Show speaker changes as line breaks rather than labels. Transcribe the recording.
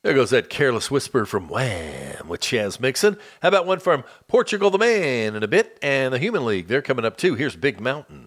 There goes that careless whisper from Wham with Chaz Mixon. How about one from Portugal the Man in a bit? And the Human League, they're coming up too. Here's Big Mountain.